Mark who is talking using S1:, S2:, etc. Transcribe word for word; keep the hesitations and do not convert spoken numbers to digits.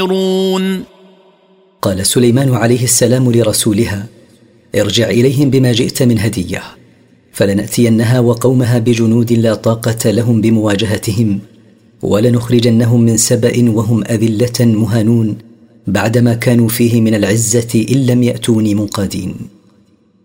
S1: قال سليمان عليه السلام لرسولها: ارجع إليهم بما جئت من هدية، فلنأتينها وقومها بجنود لا طاقة لهم بمواجهتهم، ولنخرجنهم من سبأ وهم أذلة مهانون بعدما كانوا فيه من العزة إن لم يأتوني منقادين.